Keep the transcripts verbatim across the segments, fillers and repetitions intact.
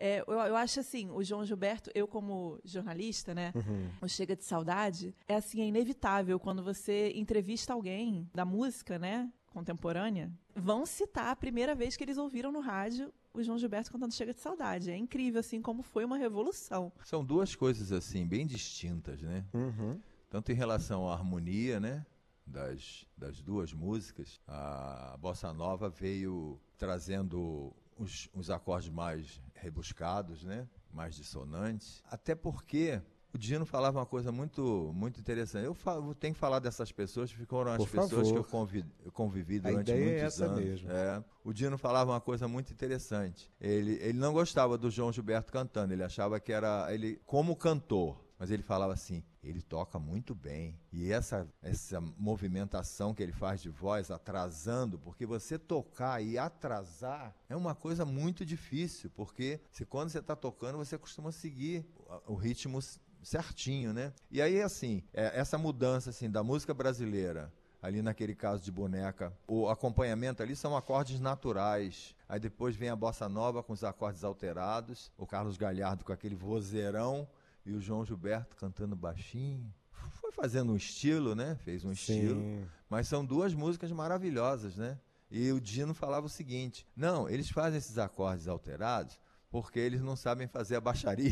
É, eu, eu acho assim, o João Gilberto, eu como jornalista, né, Uhum. o Chega de Saudade, é assim, é inevitável quando você entrevista alguém da música, né, contemporânea, vão citar a primeira vez que eles ouviram no rádio o João Gilberto cantando Chega de Saudade. É incrível, assim, como foi uma revolução. São duas coisas, assim, bem distintas, né? Uhum. Tanto em relação à harmonia, né, das, das duas músicas, a Bossa Nova veio trazendo os, os acordes mais rebuscados, né, mais dissonantes, até porque o Dino falava uma coisa muito, muito interessante. Eu, falo, eu tenho que falar dessas pessoas, que foram as Por pessoas favor. que eu, convivi, eu convivi A durante ideia é muitos essa anos. mesmo. É, o Dino falava uma coisa muito interessante. Ele, ele não gostava do João Gilberto cantando, ele achava que era ele como cantor. Mas ele falava assim, ele toca muito bem. E essa, essa movimentação que ele faz de voz, atrasando, porque você tocar e atrasar é uma coisa muito difícil, porque se, quando você está tocando, você costuma seguir o, o ritmo certinho, né? E aí, assim, é, essa mudança assim, da música brasileira, ali naquele caso de Boneca, o acompanhamento ali são acordes naturais. Aí depois vem a Bossa Nova com os acordes alterados, o Carlos Galhardo com aquele vozeirão, e o João Gilberto cantando baixinho. Foi fazendo um estilo, né? Fez um Sim. estilo. Mas são duas músicas maravilhosas, né? E o Dino falava o seguinte, não, eles fazem esses acordes alterados porque eles não sabem fazer a baixaria.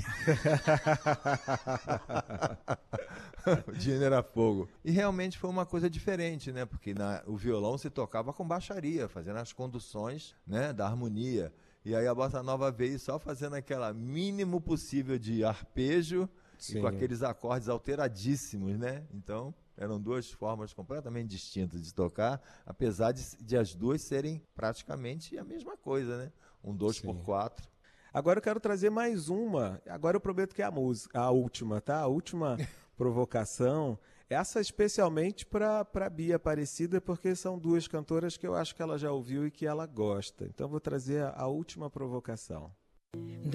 O Dino era fogo. E realmente foi uma coisa diferente, né? Porque na, o violão se tocava com baixaria, fazendo as conduções, né, da harmonia. E aí a Bossa Nova veio só fazendo aquela mínimo possível de arpejo, e com aqueles acordes alteradíssimos, né? Então, eram duas formas completamente distintas de tocar, apesar de, de as duas serem praticamente a mesma coisa, né? Um dois por quatro. Agora eu quero trazer mais uma. Agora eu prometo que é a música, a última, tá? A última provocação. Essa especialmente para a Bia Aparecida, porque são duas cantoras que eu acho que ela já ouviu e que ela gosta. Então vou trazer a, a última provocação.